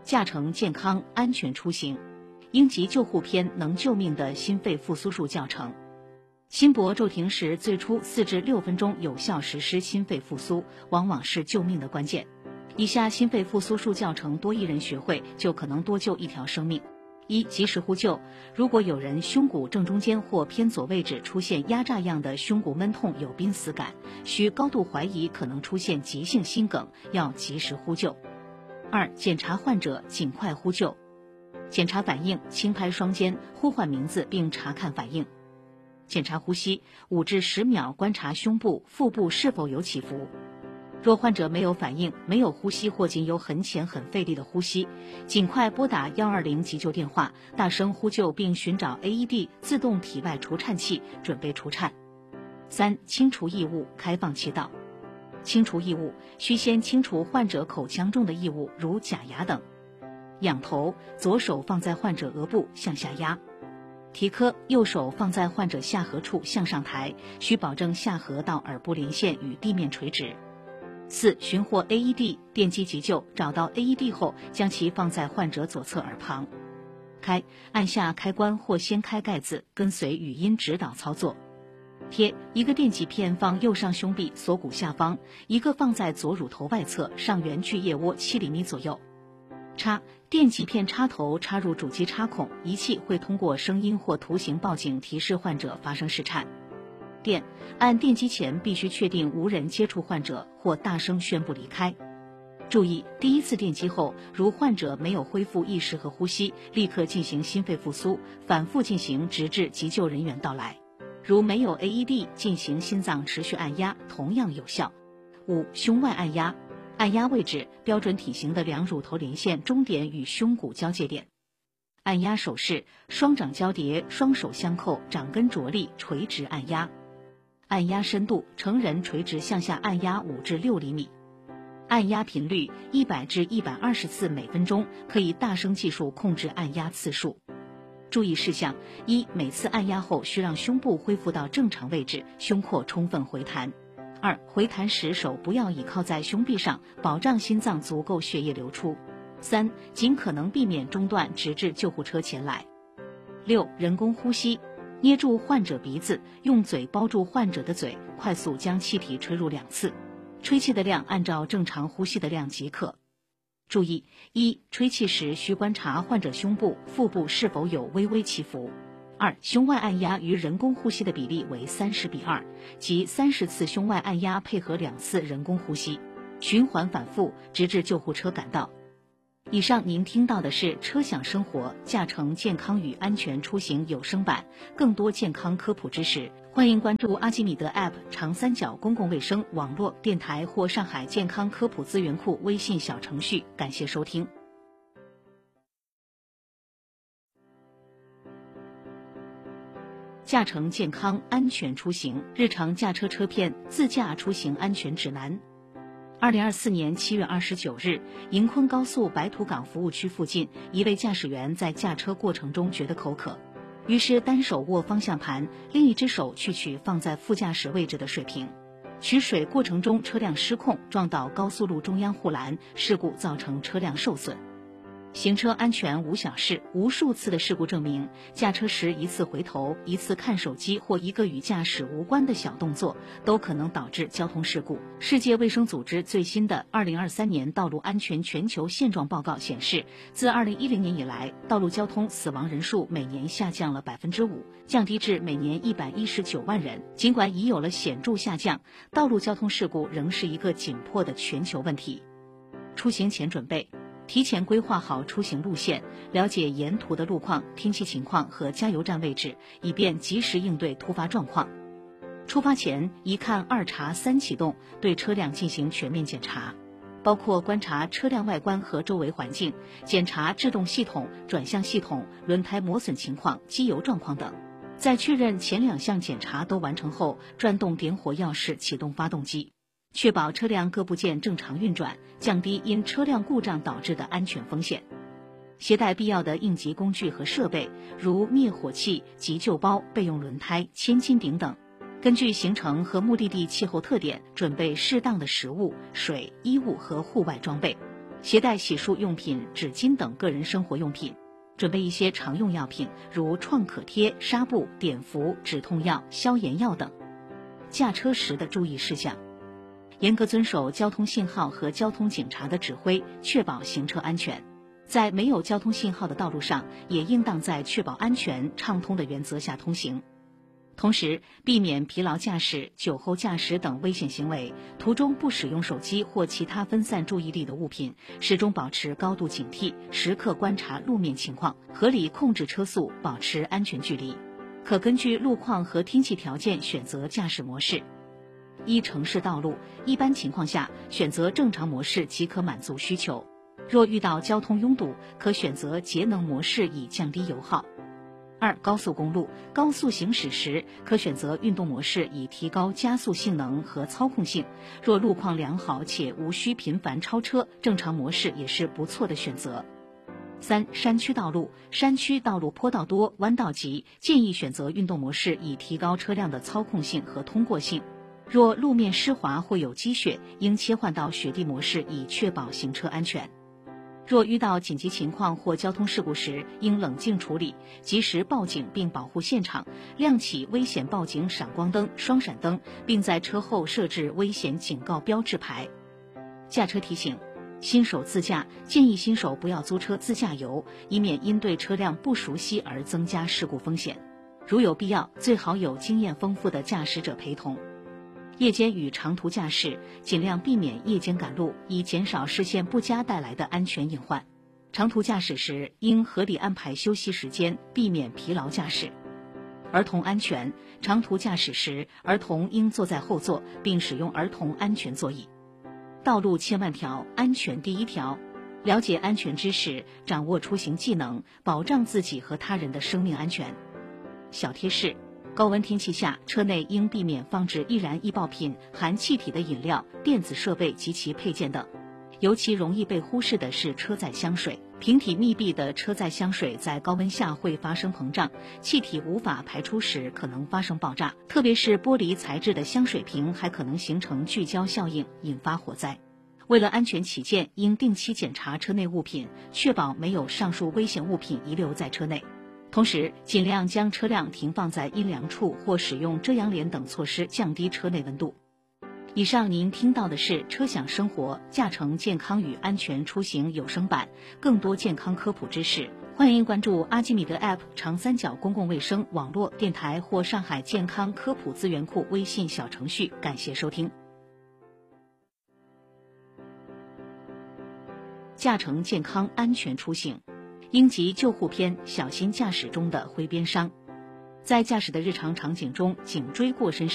驾乘健康安全出行，应急救护篇能救命的心肺复苏术教程。心搏骤停时，最初4至6分钟有效实施心肺复苏，往往是救命的关键。以下心肺复苏术教程多一人学会，就可能多救一条生命。一、及时呼救。如果有人胸骨正中间或偏左位置出现压榨样的胸骨闷痛有濒死感，需高度怀疑可能出现急性心梗，要及时呼救。二、检查患者，尽快呼救。检查反应，轻拍双肩，呼唤名字并查看反应。检查呼吸，5至10秒观察胸部、腹部是否有起伏。若患者没有反应、没有呼吸或仅有很浅很费力的呼吸，尽快拨打120急救电话，大声呼救并寻找 AED 自动体外除颤器，准备除颤。3、清除异物，开放气道。清除异物，需先清除患者口腔中的异物，如假牙等。仰头，左手放在患者额部向下压。提颌，右手放在患者下颌处向上抬，需保证下颌到耳部连线与地面垂直。4、寻获 AED 电击急救，找到 AED 后将其放在患者左侧耳旁。开，按下开关或掀开盖子，跟随语音指导操作。贴，一个电极片放右上胸壁锁骨下方，一个放在左乳头外侧，上缘距腋窝7厘米左右。插，电极片插头插入主机插孔，仪器会通过声音或图形报警提示患者发生室颤。电，按电击前必须确定无人接触患者或大声宣布离开。注意，第一次电击后，如患者没有恢复意识和呼吸，立刻进行心肺复苏，反复进行直至急救人员到来。如没有 AED， 进行心脏持续按压，同样有效。5、胸外按压。按压位置，标准体型的两乳头连线中点与胸骨交界点。按压手势，双掌交叠，双手相扣，掌根着力，垂直按压。按压深度，成人垂直向下按压5至6厘米。按压频率100至120次每分钟，可以大声计数控制按压次数。注意事项：一、每次按压后需让胸部恢复到正常位置，胸廓充分回弹。2、回弹时手不要倚靠在胸壁上，保障心脏足够血液流出。3、尽可能避免中断，直至救护车前来。6、人工呼吸。捏住患者鼻子，用嘴包住患者的嘴，快速将气体吹入2次，吹气的量按照正常呼吸的量即可。注意：一、吹气时需观察患者胸部、腹部是否有微微起伏。2、胸外按压与人工呼吸的比例为30:2，即30次胸外按压配合2次人工呼吸，循环反复，直至救护车赶到。以上您听到的是车享生活驾乘健康与安全出行有声版，更多健康科普知识，欢迎关注阿基米德 App 长三角公共卫生网络电台或上海健康科普资源库微信小程序。感谢收听。驾乘健康安全出行日常驾车车片自驾出行安全指南。2024年7月29日，营昆高速白土岗服务区附近，一位驾驶员在驾车过程中觉得口渴，于是单手握方向盘，另一只手去取放在副驾驶位置的水瓶。取水过程中，车辆失控撞到高速路中央护栏，事故造成车辆受损。行车安全无小事，无数次的事故证明，驾车时一次回头、一次看手机或一个与驾驶无关的小动作，都可能导致交通事故。世界卫生组织最新的2023年道路安全全球现状报告显示，自2010年以来，道路交通死亡人数每年下降了5%，降低至每年119万人。尽管已有了显著下降，道路交通事故仍是一个紧迫的全球问题。出行前准备。提前规划好出行路线，了解沿途的路况、天气情况和加油站位置，以便及时应对突发状况。出发前一看二查三启动，对车辆进行全面检查，包括观察车辆外观和周围环境，检查制动系统、转向系统、轮胎磨损情况、机油状况等。在确认前2项检查都完成后，转动点火钥匙启动发动机。确保车辆各部件正常运转，降低因车辆故障导致的安全风险。携带必要的应急工具和设备，如灭火器、急救包、备用轮胎、千斤顶等。根据行程和目的地气候特点，准备适当的食物、水、衣物和户外装备。 携带洗漱用品、纸巾等个人生活用品，准备一些常用药品，如创可贴、纱布、碘伏、止痛药、消炎药等。驾车时的注意事项：严格遵守交通信号和交通警察的指挥，确保行车安全。在没有交通信号的道路上，也应当在确保安全、畅通的原则下通行。同时，避免疲劳驾驶、酒后驾驶等危险行为，途中不使用手机或其他分散注意力的物品，始终保持高度警惕，时刻观察路面情况，合理控制车速，保持安全距离。可根据路况和天气条件选择驾驶模式。一、城市道路，一般情况下，选择正常模式即可满足需求。若遇到交通拥堵，可选择节能模式以降低油耗。二、高速公路，高速行驶时可选择运动模式以提高加速性能和操控性。若路况良好且无需频繁超车，正常模式也是不错的选择。三、山区道路，山区道路坡道多，弯道急，建议选择运动模式以提高车辆的操控性和通过性。若路面湿滑或有积雪，应切换到雪地模式以确保行车安全。若遇到紧急情况或交通事故时，应冷静处理，及时报警并保护现场，亮起危险报警闪光灯、双闪灯，并在车后设置危险警告标志牌。驾车提醒：新手自驾，建议新手不要租车自驾游，以免因对车辆不熟悉而增加事故风险。如有必要，最好有经验丰富的驾驶者陪同。夜间与长途驾驶，尽量避免夜间赶路，以减少视线不佳带来的安全隐患。长途驾驶时，应合理安排休息时间，避免疲劳驾驶。儿童安全，长途驾驶时，儿童应坐在后座，并使用儿童安全座椅。道路千万条，安全第一条。了解安全知识，掌握出行技能，保障自己和他人的生命安全。小贴士：高温天气下，车内应避免放置易燃易爆品、含气体的饮料、电子设备及其配件等。尤其容易被忽视的是车载香水。瓶体密闭的车载香水在高温下会发生膨胀，气体无法排出时可能发生爆炸，特别是玻璃材质的香水瓶还可能形成聚焦效应，引发火灾。为了安全起见，应定期检查车内物品，确保没有上述危险物品遗留在车内。同时，尽量将车辆停放在阴凉处或使用遮阳帘等措施降低车内温度。以上您听到的是车享生活驾乘健康与安全出行有声版，更多健康科普知识，欢迎关注阿基米德 App 长三角公共卫生网络电台或上海健康科普资源库微信小程序。感谢收听。驾乘健康安全出行，应急救护篇，小心驾驶中的挥鞭伤。在驾驶的日常场景中，颈椎过伸